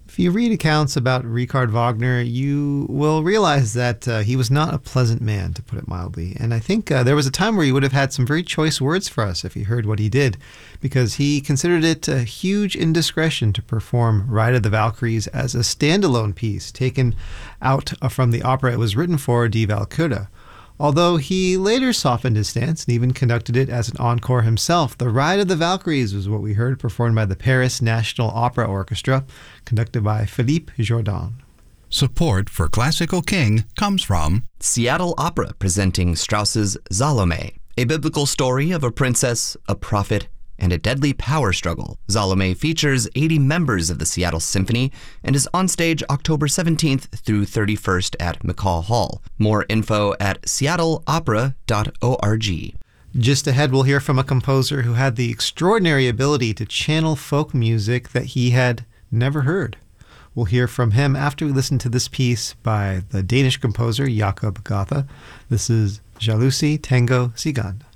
If you read accounts about Richard Wagner, you will realize that he was not a pleasant man, to put it mildly. And I think there was a time where he would have had some very choice words for us if he heard what he did, because he considered it a huge indiscretion to perform Ride of the Valkyries as a standalone piece taken out from the opera it was written for, Die Walküre. Although he later softened his stance and even conducted it as an encore himself. The Ride of the Valkyries was what we heard, performed by the Paris National Opera Orchestra, conducted by Philippe Jourdan. Support for Classical King comes from Seattle Opera presenting Strauss's Salome, a biblical story of a princess, a prophet, and a deadly power struggle. Salome features 80 members of the Seattle Symphony and is on stage October 17th through 31st at McCaw Hall. More info at seattleopera.org. Just ahead, we'll hear from a composer who had the extraordinary ability to channel folk music that he had never heard. We'll hear from him after we listen to this piece by the Danish composer Jakob Gotha. This is Jalousie Tango Cigane.